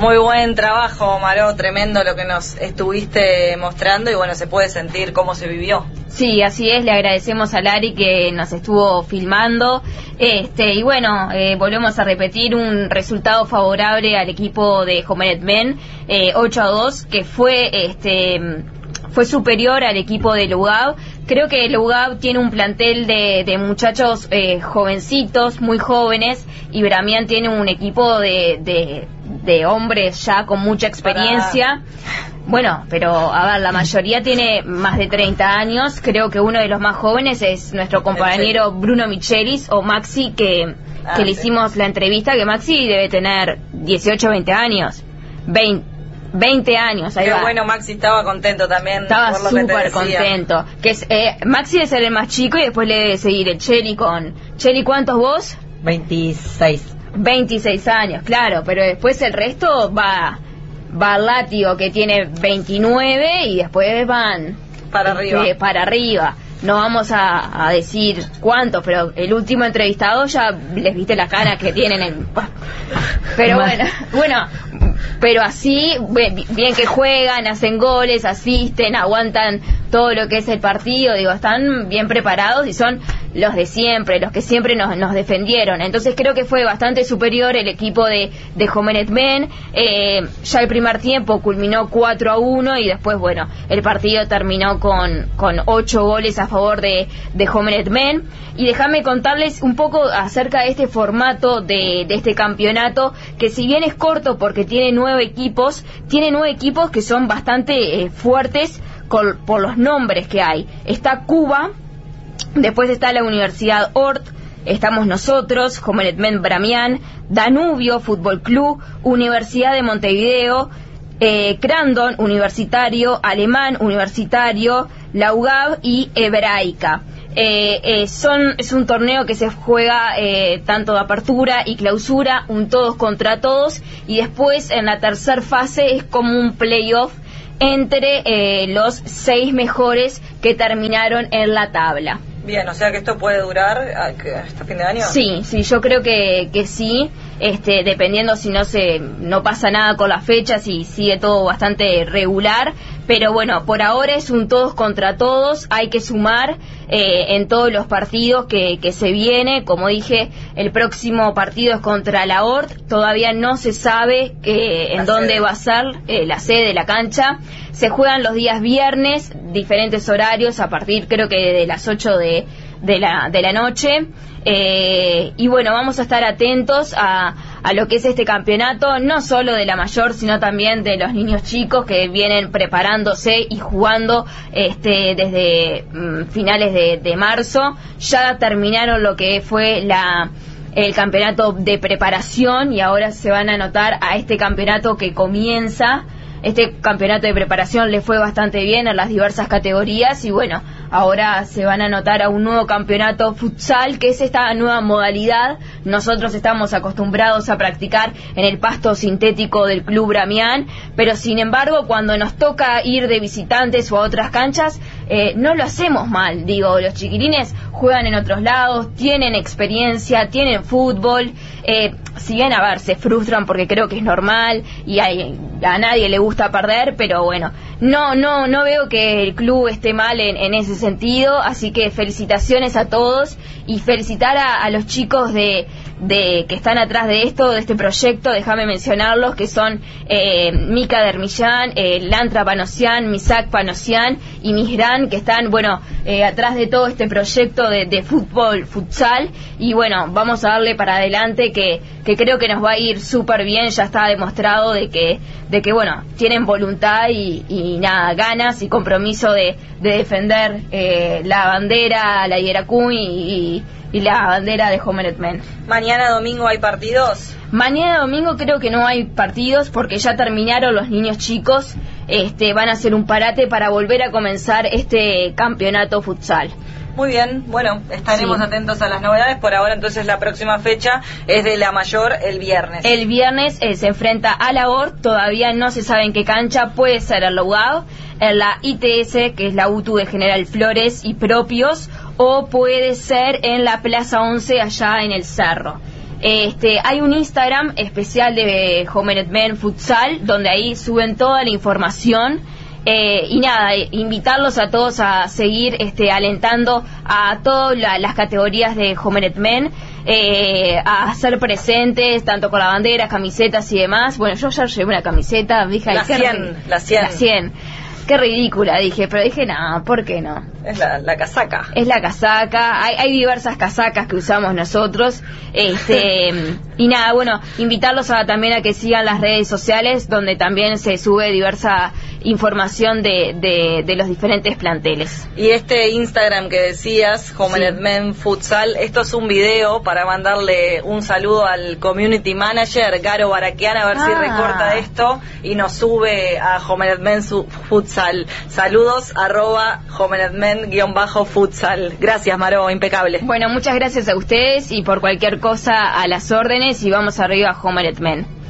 Muy buen trabajo, Maró, tremendo lo que nos estuviste mostrando y bueno, se puede sentir cómo se vivió. Sí, así es, le agradecemos a Lari que nos estuvo filmando, y bueno, volvemos a repetir un resultado favorable al equipo de Jomenet Men, 8-2, que fue superior al equipo de Lugab. Creo que Lugab tiene un plantel de muchachos jovencitos, muy jóvenes, y Bramián tiene un equipo de hombres ya con mucha experiencia. Bueno, pero a ver, la mayoría tiene más de 30 años. Creo que uno de los más jóvenes es nuestro compañero Bruno Michelis o Maxi, que le hicimos la entrevista, que Maxi debe tener 18, 20 años. 20 años, ahí Qué va. Bueno, Maxi estaba contento también. Estaba súper contento. Maxi debe ser el más chico y después le debe seguir el Cheli con... Cheli, ¿cuántos vos? 26. 26 años, claro, pero después el resto va al látigo, que tiene 29, y después van para arriba. No vamos a decir cuántos, pero el último entrevistado ya les viste la cara que tienen. Pero bueno, pero así, bien que juegan, hacen goles, asisten, aguantan todo lo que es el partido, digo, están bien preparados y son los de siempre, los que siempre nos defendieron. Entonces creo que fue bastante superior el equipo de Jomenet Men. Ya el primer tiempo culminó 4-1 y después, bueno, el partido terminó con 8 goles a favor de Jomenet Men. Y déjame contarles un poco acerca de este formato de este campeonato, que si bien es corto porque tiene 9 equipos que son bastante fuertes por los nombres que hay. Está Cuba, después está la Universidad Ort, estamos nosotros, Jomenet Men Bramián, Danubio Fútbol Club, Universidad de Montevideo, Crandon Universitario, Alemán Universitario, la UGAB y Hebraica. Es un torneo que se juega tanto de apertura y clausura, un todos contra todos, y después en la tercera fase es como un playoff entre los 6 mejores que terminaron en la tabla. Bien, o sea que esto puede durar hasta fin de año. Sí, yo creo que sí, dependiendo si no pasa nada con las fechas y sigue todo bastante regular, pero bueno, por ahora es un todos contra todos, hay que sumar en todos los partidos que se viene. Como dije, el próximo partido es contra la Ort, todavía no se sabe en dónde va a ser la sede, la cancha. Se juegan los días viernes, diferentes horarios, a partir creo que de las 8 de la noche. Y bueno, vamos a estar atentos a lo que es este campeonato, no solo de la mayor, sino también de los niños chicos que vienen preparándose y jugando desde finales de marzo. Ya terminaron lo que fue el campeonato de preparación y ahora se van a anotar a este campeonato que comienza. Este campeonato de preparación le fue bastante bien en las diversas categorías y bueno, ahora se van a anotar a un nuevo campeonato futsal, que es esta nueva modalidad. Nosotros estamos acostumbrados a practicar en el pasto sintético del Club Bramián, pero sin embargo cuando nos toca ir de visitantes o a otras canchas, no lo hacemos mal. Digo, los chiquilines juegan en otros lados, tienen experiencia, tienen fútbol, si bien, a ver, se frustran porque creo que es normal y a nadie le gusta perder, pero bueno, no veo que el club esté mal en ese sentido, así que felicitaciones a todos y felicitar a los chicos que están atrás de este proyecto. Déjame mencionarlos, que son Mika Dermillán, Lantra Panosian, Misak Panosian y Misran, que están, bueno, atrás de todo este proyecto de fútbol, futsal, y bueno, vamos a darle para adelante, que creo que nos va a ir súper bien. Ya está demostrado de que bueno, tienen voluntad y nada, ganas y compromiso de defender la bandera, la Hieracún y la bandera de Jomenet Men. ¿Mañana domingo hay partidos? Mañana domingo creo que no hay partidos porque ya terminaron los niños chicos. Van a hacer un parate para volver a comenzar este campeonato futsal. Muy bien, bueno, estaremos atentos a las novedades. Por ahora, entonces, la próxima fecha es de la mayor el viernes. El viernes se enfrenta a la OR, todavía no se sabe en qué cancha, puede ser en la UGAB, en la ITS, que es la UTU de General Flores y Propios, o puede ser en la Plaza 11 allá en el Cerro. Hay un Instagram especial de Homenet Men Futsal, donde ahí suben toda la información. Y nada, invitarlos a todos a seguir alentando a todas las categorías de Homenet Men, a ser presentes, tanto con la bandera, camisetas y demás. Bueno, yo ya llevé una camiseta, dije, la 100. Qué ridícula, dije, pero dije, no, ¿por qué no? Es la casaca. Es la casaca, hay diversas casacas que usamos nosotros, y nada, bueno, invitarlos también a que sigan las redes sociales, donde también se sube diversa información de los diferentes planteles. Y este Instagram que decías, Homenet Men Futsal, esto es un video para mandarle un saludo al Community Manager, Garo Baraquian, a ver si recorta esto y nos sube a Homenet Men Futsal. Saludos, @HomenetMen_futsal. Gracias, Maro, impecable. Bueno, muchas gracias a ustedes y por cualquier cosa a las órdenes, y vamos arriba a Homenet Men.